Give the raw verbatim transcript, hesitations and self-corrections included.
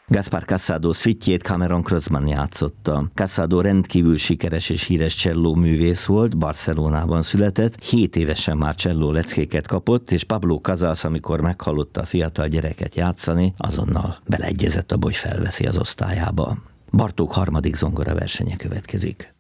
Gaspar Casado szvittjét Cameron Crossman játszotta. Casado rendkívül sikeres és híres cselló művész volt, Barcelonában született, hét évesen már cselló leckéket kapott, és Pablo Casals, amikor meghallotta a fiatal gyereket játszani, azonnal beleegyezett abba, hogy felveszi az osztályába. Bartók harmadik zongora versenye következik.